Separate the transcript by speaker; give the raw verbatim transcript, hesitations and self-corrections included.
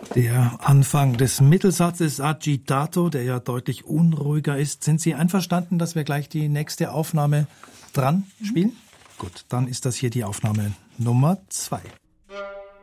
Speaker 1: Der Anfang des Mittelsatzes agitato, der ja deutlich unruhiger ist. Sind Sie einverstanden, dass wir gleich die nächste Aufnahme dran spielen? Mhm. Gut, dann ist das hier die Aufnahme Nummer zwei.